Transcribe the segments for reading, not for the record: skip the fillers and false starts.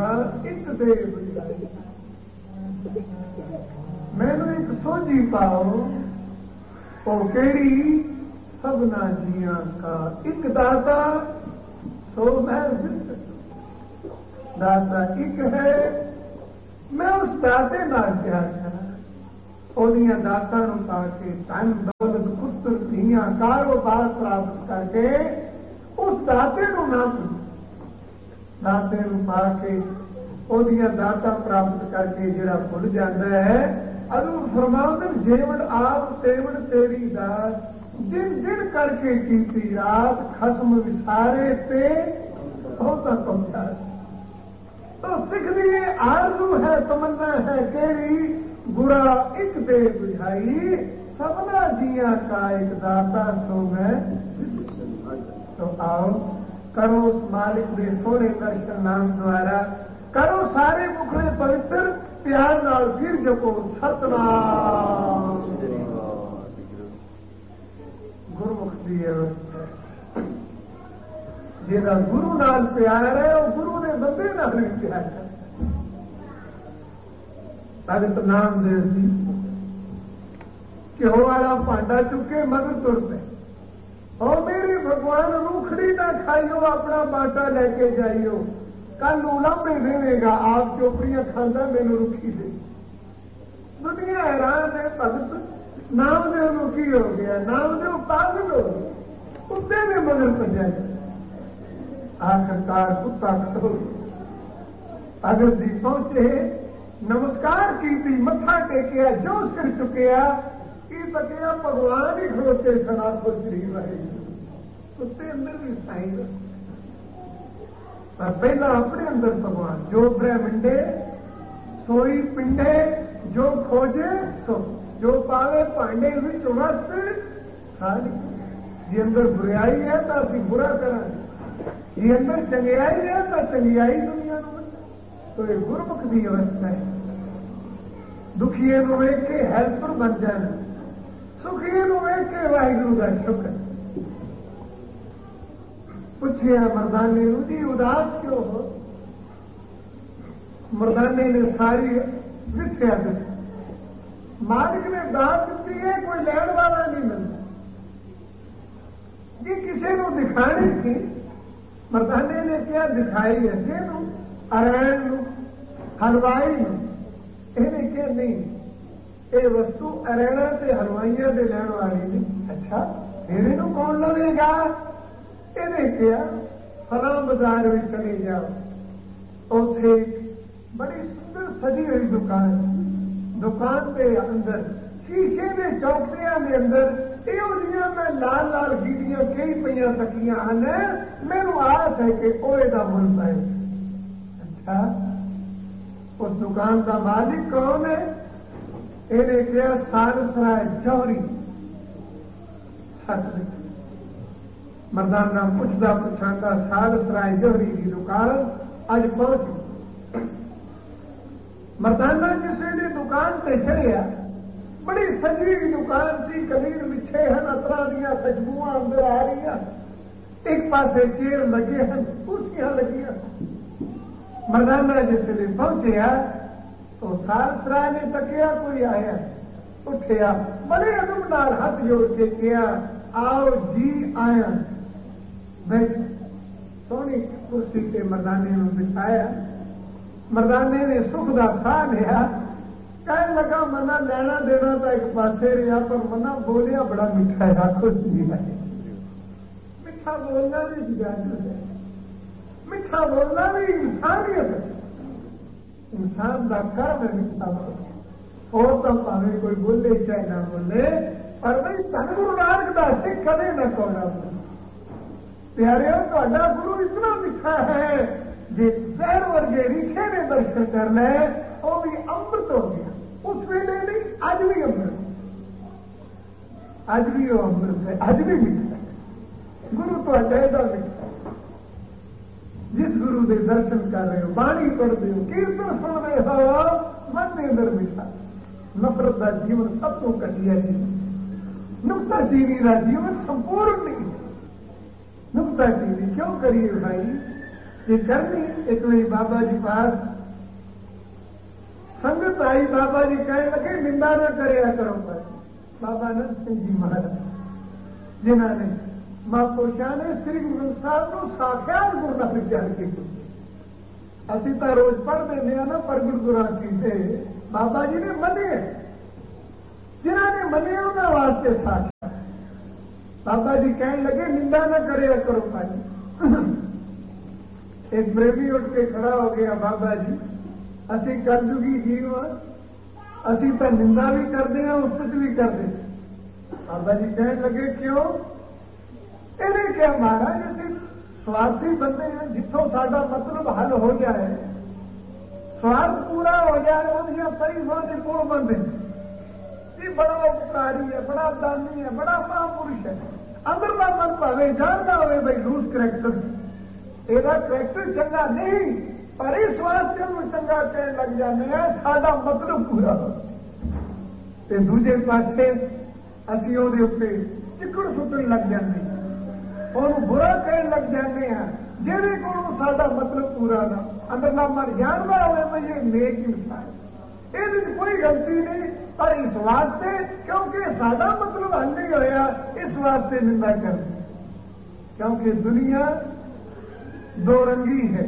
गुरा एक दे बुझाई। मैनू एक सोझी पाओ ओ केड़ी सबना जिया का एक दाता सो मैं जिस दाता एक है मैं उस दाते नाल प्यार करा ओदियां दातां नूं पाके धन दौलत पुत्र धीआं कारोबार प्राप्त करके उस दाते नूं ना दाते नूं पाके ओदियां दाता प्राप्त करके जिहड़ा भुल जाता है हजूर फरमाते जेवड़ आप तेवड़ तेरी दात दिन दिन करके कीती रात खसम विसारे ते बहुता पहुंचा। तो सिख लिए आरज़ू है तमन्ना है केरी बुरा एक दे बुझाई सबना जिया का एक दाता सो मैं। तो आओ करो उस मालिक दे सोने दर्शन नाम द्वारा करो सारे मुखड़े पवित्र प्यार नाल फिर जपो सतनाम। गुरमुख की अवस्था जिहदा गुरु नाल प्यार है और गुरु ने बंदे नाल भी प्यार है। भगत नामदेव जी घ्यो वाला भांडा चुके मगर तुर पे और मेरे भगवान रूखड़ी ना खाइयो अपना बाटा लेके जाइयो कल उलंबे देगा आप चोपड़ियां खांदा मैनू रुखी दे। दुनिया हैरान है भगत नामदेव नूं की हो गया नामदेव पागल हो गया कुत्ते ने मगर भजा आखिरकार कुत्ता खड़ो भगत जी पहुंचे नमस्कार की मत्था टेकिया जो सिर चुकिया की तकिया भगवान ही खड़ोते सना को शरीर रहे कुत्ते अंदर भी साई पर पहला अपने अंदर भगवान जो ब्रह्मंडे सोई पिंडे जो खोजे सो जो पावे भांडे विच वस्त सारी जी अंदर बुराई है तो असी बुरा करा जी अंदर चंगियाई है तो चंगियाई दुनिया में। तो ये गुरमुख की अवस्था है दुखिए नूं वेख के हेल्पर बन जाए सुखिए नूं वेख के वाहिगुरू का शुक्र। पूछिया मर्दाने नूं जी उदास क्यों हो मर्दाने ने सारी विथ्या दी मालिक ने दात दी है कोई लैण वाला नहीं मिलता जी किसी को दिखानी थी मर्दाने ने क्या दिखाई है जेनू अरैण नूं हलवाई नूं इन्हें क्या नहीं ये वस्तु अरैणा से हलवाइया दे लैण वाली नहीं। अच्छा मेरे नूं कौन लवेगा इन्हें क्या फलां बाजार में चले जाओ उसे बड़ी सुंदर सजी हुई दुकान के अंदर शीशे के चौकटिया के अंदर यो मैं लाल लाल गीडियां कई पईयां तकियां हैं मैनू आस है कि ओए दा मुल पाए। अच्छा उस दुकान का मालिक कौन है इन्हें क्या सारसराय जौहरी सच मर्दाना पुछदा पुछांदा सारसराय जौहरी की दुकान अज पहुंची। मर्दाना जिस दुकान से चढ़िया बड़ी सजी हुई दुकान सी कलीर बिछे हैं अतरा दियां खुशबुआ अंदर आ रही एक पासे चेयर लगे हैं कुर्सियां लगी मर्दाना जिसले पहुंचे तो सारसराय ने तकिया कोई आया उठिया बड़े अदब नाल हाथ जोड़ के किया आओ जी आया बैठ सोनी कुर्सी के मर्दाने में बिठाया मर्दाने ने सुख का साह लिया कहने लगा मना लेना देना तो एक पासे रहा पर मना बोलिया बड़ा मिठा है खुश जी है मिठा बोलना भी इजाजत है मिठा बोलना भी इंसानियत है इंसान का कर्म है मिठा बोलना और तो भावे कोई बोले चाहे ना बोले पर भाई धन गुरु नानक का सिख कदे न कौड़ा प्यारे तो गुरु इतना मिठा है जे जहर वर्गे रिखे ने दर्शन करना है वो भी अमृत हो गया उस वेले नहीं अज भी अमृत अज भी वो अमृत है अज भी मिठा है गुरु तो अजैदा मिठा जिस गुरु के दर्शन कर रहे हो बाणी पढ़ते हो कीर्तन सुन रहे हो मन के अंदर मिठा नफरत का जीवन सब तो घटिया जीवन नुक्ताचीनी का जीवन संपूर्ण नहीं नुक्ताचीनी क्यों करिए भाई ये करनी। एक वही बाबा जी पास संगत आई, बाबा जी कहने लगे निंदा न करे करो पर। बाबा नंद सिंह जी महाराज जिन्होंने महापुरुषों ने श्री गुरु ग्रंथ साहब को साक्षात गुरु नानक जान के असी तो रोज पढ़ देने ना, पर गुरु की बाबा जी ने मने, जिन्होंने मने उन्होंने वास्ते साक्षात। बाबा जी कहने लगे निंदा न करे करो भाई। एक प्रेमी उठ के खड़ा हो गया, बाबा जी असी कलयुगी जीव हाँ, असी तो निंदा भी करते हैं उस्तत भी करते। बाबा जी कहने लगे क्यों? इन्हें क्या महाराज असी स्वार्थी बंदे हैं, जिथों साडा मतलब हल हो जाए, स्वार्थ पूरा हो जाए, उनकी तरीफा के कोण बनते जी बड़ा उपकारी है, बड़ा दानी है, बड़ा महापुरुष है। अंदर का मन भावे जानता हो भाई लूज करैक्टर, ਇਹਦਾ करैक्टर चंगा नहीं, पर इस वास्ते ਨੂੰ चंगा कहने लग जाने हैं साडा मतलब पूरा हो। ते दूजे पासे ਅਸੀਂ ਉਹਦੇ ਉੱਤੇ ਚਿੱਕੜ ਸੁੱਟਣ ਲੱਗ ਜਾਂਦੇ ਹਾਂ, ਉਹਨੂੰ बुरा कहने लग जाते हैं ਜਿਹਦੇ ਕੋਲੋਂ ਸਾਡਾ मतलब पूरा ना। अंदरला मन जानता होवे भाई ये नेक इंसान, ਇਹਦੇ कोई गलती नहीं, पर इस वास्ते क्योंकि साडा मतलब हल नहीं होया, इस वास्ते निंदा करते। क्योंकि दुनिया दो रंगी है,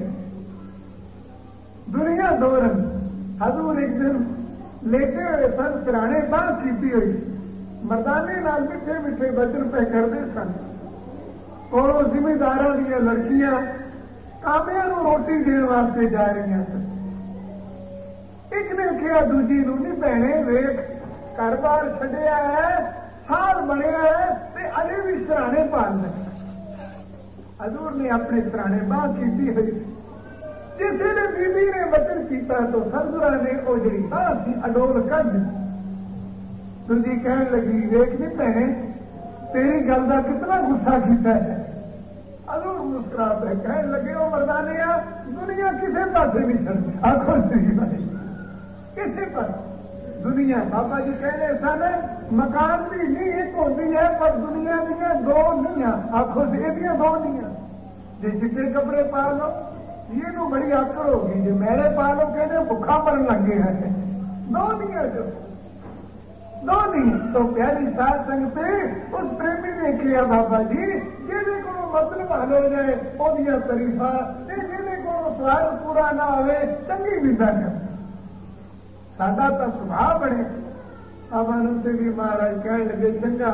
दुनिया दो रंग। हजूर एक दिन लेटे हुए सन, सिराने बांह कीती हुई, मर्दाने नाल मिठे मिठे वचन पे करते सन। कोलों जिम्मेदारों दी लड़कियां कामियां नूं रोटी देने वास्ते जा रही सन। एक ने कहा दूजी नूं नहीं भैणे वेख घर बार छड्डिया है, साल बनिया है ते अजे भी सिराने पालने। हजूर ने अपने सिराने बांह कीती हुई, जिसे ने बीबी ने वचन किया तो सदगुरा ने वो जी बांह सी अडोल कढ़ दी। दूजी कहने लगी वेख नहीं भैणे तेरी गल का कितना गुस्सा किया है। हजूर मुस्कुरा पे कहने लगे वो मर्दाने दुनिया किसी पासे नहीं चलती, आखो सही भाई किसी पर दुनिया। बाबा जी कहने सन मकान भी नहीं एक होती है, पर दुनिया दियां दो नहीं, आखो से दो नहीं। जे चिट्टे कपड़े पा लो ये तो बड़ी आकड़ होगी, जो मेरे पा लो कहने भुखा मरन लग गया है, दो नहीं जो दो नहीं। तो प्यारी साध संगत उस प्रेमी ने किया बाबा जी जिन्हें को मतलब हल हो जाए ओदियां तरीफा, जिन्हें को स्वार्थ पूरा ना होवे चंगी निंदा कर। साडा तो सुभाव बने। बाबा नंद सिंह जी महाराज कहने लगे चंगा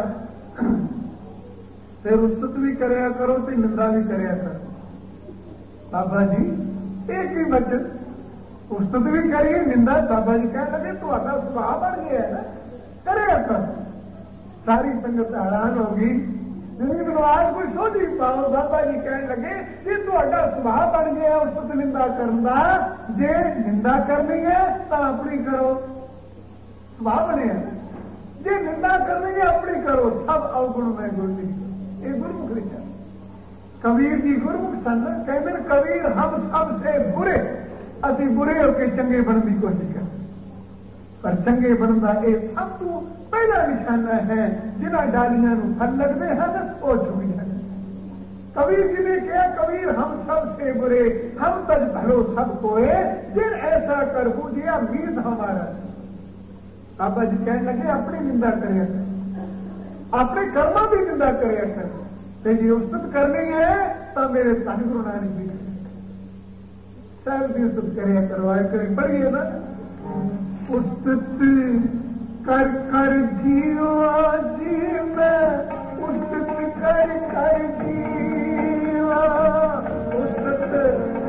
फिर उस्तत भी करया करो तो निंदा भी करया करो। बाबा जी एक ही वचन उस्तत भी करिए निंदा। बाबा जी कहने लगे तुम्हारा सुभाव बन गया है ना, करे कर। सारी संगत हैरान होगी, मैनू आज कोई सोच ही पाओ। बाबा जी कहने लगे कि तुहाडा सुभाव बन गया उस्तत निंदा करन दा, जे निंदा करनी है तो अपनी करो, सुभाव बने। जे निंदा करनी है अपनी करो, सब अवगुण में गुरु। ये गुरमुख लिखा कबीर जी गुरमुख सन, कहते कबीर हम सबसे बुरे, असी बुरे होकर चंगे बनने की कोशिश कर, पर चंगे बनना यह सब तो पहला निशाना है। जिन्होंने डालियां फल लगते हैं वो चुकी है। कबीर जी ने कहा कबीर हम सबसे बुरे, हम तज भलो सब कोए, जिन ऐसा कर पूजिया मीत हमारा। बाबा जी कहने लगे अपनी निंदा करे, अपने कर्मा की निंदा करे कर। जी उस्तत करनी है तो मेरे धन गुरु नानक जी साहब की उस्तत करे करवाए करें। पढ़िए ना उस्तत कर कर जी